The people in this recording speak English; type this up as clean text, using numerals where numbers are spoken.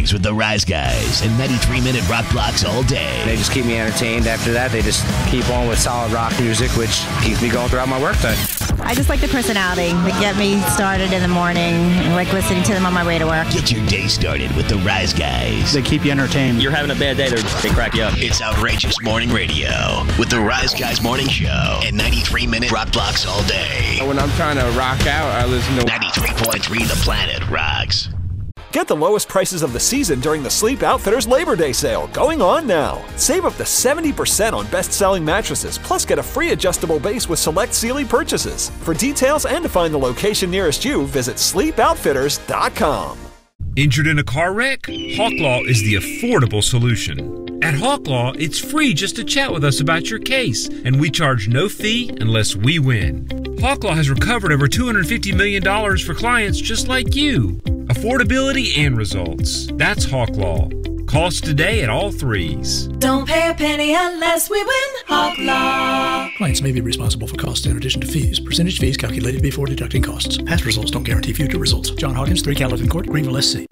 mornings with the Rise Guys and 93-minute rock blocks all day. They just keep me entertained. After that, they just keep on with solid rock music, which keeps me going throughout my workday. I just like the personality. They get me started in the morning. I like listening to them on my way to work. Get your day started with the Rise Guys. They keep you entertained. You're having a bad day, they crack you up. It's Outrageous Morning Radio with the Rise Guys Morning Show and 93-minute rock blocks all day. When I'm trying to rock out, I listen to 93.3 The Planet Rocks. Get the lowest prices of the season during the Sleep Outfitters Labor Day sale, going on now. Save up to 70% on best-selling mattresses, plus get a free adjustable base with select Sealy purchases. For details and to find the location nearest you, visit sleepoutfitters.com. Injured in a car wreck? Hawklaw is the affordable solution. At Hawklaw, it's free just to chat with us about your case, and we charge no fee unless we win. Hawklaw has recovered over $250 million for clients just like you. Affordability and results. That's Hawklaw. Call us today at all threes. Don't pay a penny unless we win. Hawklaw. Clients may be responsible for costs in addition to fees. Percentage fees calculated before deducting costs. Past results don't guarantee future results. John Hawkins, 3 Calvin Court, Greenville, SC.